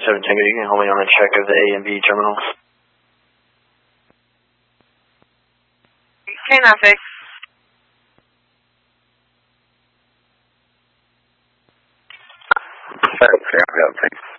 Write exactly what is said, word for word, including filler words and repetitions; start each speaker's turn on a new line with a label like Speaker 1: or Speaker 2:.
Speaker 1: seven Tango, you can hold me on a check of the A and B terminals.
Speaker 2: K nine six.
Speaker 3: seven, thanks.